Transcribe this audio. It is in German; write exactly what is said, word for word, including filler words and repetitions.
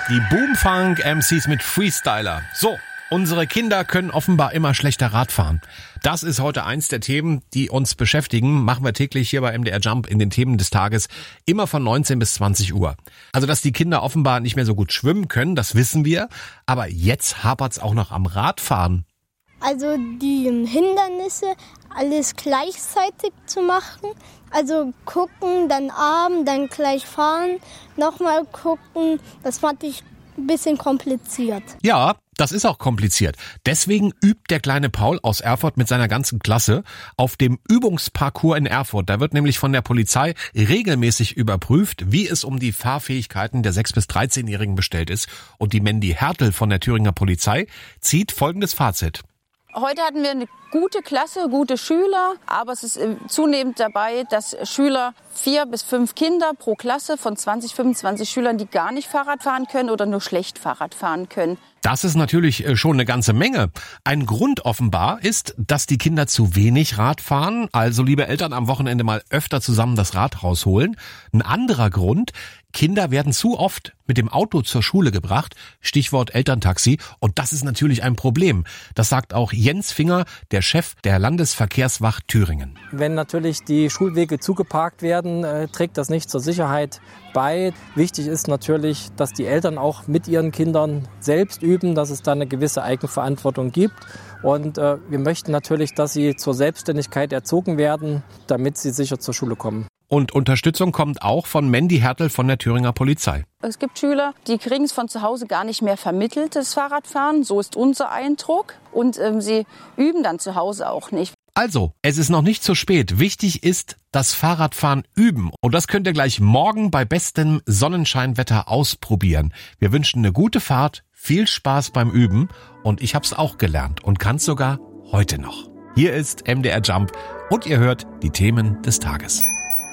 Die Boomfunk-M Cs mit Freestyler. So, unsere Kinder können offenbar immer schlechter Rad fahren. Das ist heute eins der Themen, die uns beschäftigen. Machen wir täglich hier bei M D R Jump in den Themen des Tages, immer von neunzehn bis zwanzig Uhr. Also, dass die Kinder offenbar nicht mehr so gut schwimmen können, das wissen wir. Aber jetzt hapert's auch noch am Radfahren. Also die Hindernisse, alles gleichzeitig zu machen. Also gucken, dann Arm, dann gleich fahren, nochmal gucken. Das fand ich ein bisschen kompliziert. Ja, das ist auch kompliziert. Deswegen übt der kleine Paul aus Erfurt mit seiner ganzen Klasse auf dem Übungsparcours in Erfurt. Da wird nämlich von der Polizei regelmäßig überprüft, wie es um die Fahrfähigkeiten der sechs- bis dreizehnjährigen bestellt ist. Und die Mandy Hertel von der Thüringer Polizei zieht folgendes Fazit. Heute hatten wir eine gute Klasse, gute Schüler, aber es ist zunehmend dabei, dass Schüler vier bis fünf Kinder pro Klasse von zwanzig, fünfundzwanzig Schülern, die gar nicht Fahrrad fahren können oder nur schlecht Fahrrad fahren können. Das ist natürlich schon eine ganze Menge. Ein Grund offenbar ist, dass die Kinder zu wenig Rad fahren, also liebe Eltern am Wochenende mal öfter zusammen das Rad rausholen. Ein anderer Grund, Kinder werden zu oft mit dem Auto zur Schule gebracht, Stichwort Elterntaxi, und das ist natürlich ein Problem. Das sagt auch Jens Finger, der Chef der Landesverkehrswacht Thüringen. Wenn natürlich die Schulwege zugeparkt werden, äh, trägt das nicht zur Sicherheit bei. Wichtig ist natürlich, dass die Eltern auch mit ihren Kindern selbst üben, dass es da eine gewisse Eigenverantwortung gibt. Und äh, wir möchten natürlich, dass sie zur Selbstständigkeit erzogen werden, damit sie sicher zur Schule kommen. Und Unterstützung kommt auch von Mandy Hertel von der Thüringer Polizei. Es gibt Schüler, die kriegen es von zu Hause gar nicht mehr vermittelt, das Fahrradfahren. So ist unser Eindruck. Und ähm, sie üben dann zu Hause auch nicht. Also, es ist noch nicht zu spät. Wichtig ist, das Fahrradfahren üben. Und das könnt ihr gleich morgen bei bestem Sonnenscheinwetter ausprobieren. Wir wünschen eine gute Fahrt, viel Spaß beim Üben. Und ich hab's auch gelernt und kann's sogar heute noch. Hier ist M D R Jump und ihr hört die Themen des Tages.